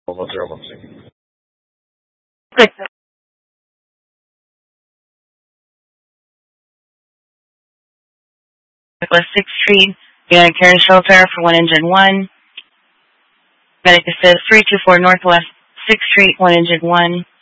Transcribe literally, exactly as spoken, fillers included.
one zero one six. Good. West sixth Street, United Care Shelter for one injured one. Medic assist three two four Northwest sixth Street, one injured one.